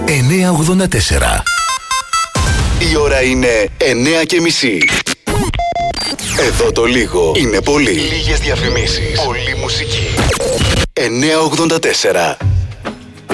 984. Η ώρα είναι 9:30. Εδώ το λίγο είναι πολύ. Λίγες διαφημίσεις. Πολύ μουσική. 984.